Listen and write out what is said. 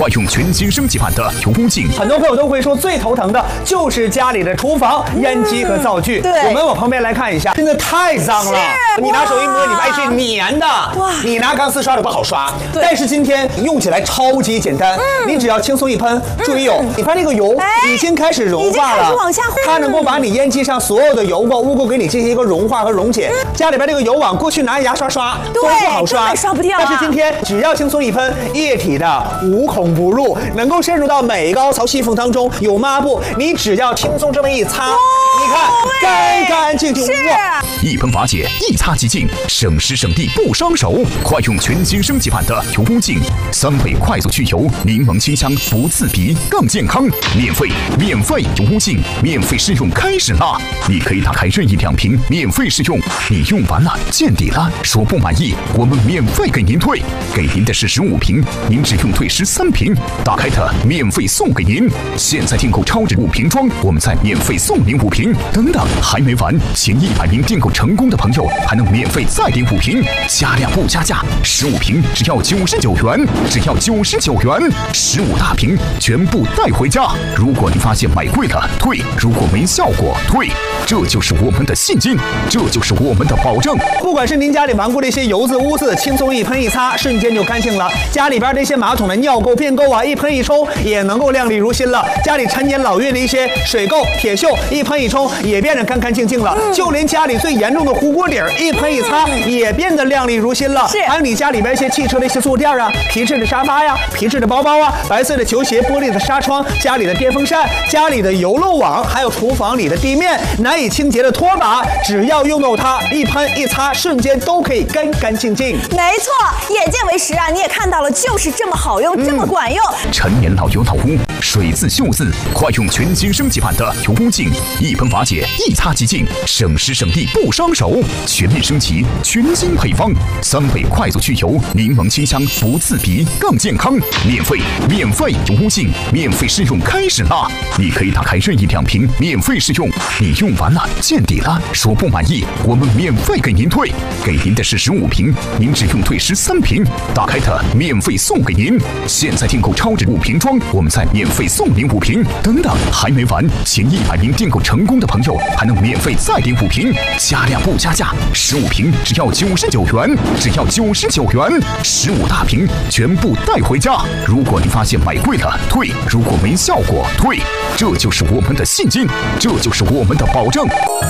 快用全新升级版的油污净。 很多朋友都会说，最头疼的就是家里的厨房烟机和灶具。 对， 我们往旁边来看一下，真的太脏了。你拿手一摸，你发现是粘的。哇！你拿钢丝刷都不好刷。但是今天用起来超级简单，你只要轻松一喷，注意你看这个油已经开始融化了， 往下它能够把你烟机上所有的油垢、污垢给你进行一个融化和溶解。家里边这个油网，过去拿牙刷刷都不好刷， 刷不掉。 但是今天只要轻松一喷，液体的无孔不入，能够渗入到每个凹槽细缝当中。有抹布，你只要轻松这么一擦，你看干干净净。 一喷瓦解，一擦即净，省时省力不伤手。快用全新升级版的油污净，3倍快速去油，柠檬清香不刺鼻，更健康。免费油污净，免费试用开始啦！你可以打开任意2瓶免费试用，你用完了见底了，说不满意，我们免费给您退，给您的是15瓶，您只用退13瓶，打开它免费送给您。现在订购超值5瓶装，我们再免费送您5瓶。等等，还没完，前100名订购成功的朋友还能免费再领5瓶，加量不加价，15瓶只要99元，只要99元，15大瓶全部带回家。如果你发现买贵了退，如果没效果退，这就是我们的信心，这就是我们的保证。 不管是您家里顽固的一些油渍污渍，轻松一喷一擦，瞬间就干净了。家里边这些马桶的尿垢、便垢啊，一喷一冲也能够亮丽如新了。家里陈年老月的一些水垢、铁锈，一喷一冲也变得干干净净了。就连家里最严重的糊锅底儿，一喷一擦也变得亮丽如新了。还有你家里边一些汽车的一些坐垫啊、皮质的沙发呀、皮质的包包啊、白色的球鞋、玻璃的纱窗、家里的电风扇、家里的油漏网，还有厨房里的地面难以清洁的拖把，只要用到它，一喷一擦，瞬间都可以干干净净。 没错，眼见为实啊！你也看到了，就是这么好用，这么管用。 陈年老油老污，水渍锈渍，快用全新升级版的油污净，一喷瓦解，一擦即净，省时省力不伤手。全面升级，全新配方，3倍快速去油，柠檬清香不刺鼻，更健康。免费油污净，免费试用开始啦！你可以打开任意2瓶免费试用，你用完了见底了，说不满意，我们免费给您退，给您的是15瓶，您只用退13瓶，打开它免费送给您。现在订购超值5瓶装，我们再免费送您5瓶。等等，还没完，前100名订购成功的朋友还能免费再领5瓶，加量不加价，15瓶只要99元，只要99元，15大瓶全部带回家。如果你发现买贵了退，如果没效果退，这就是我们的信心，这就是我们的保证。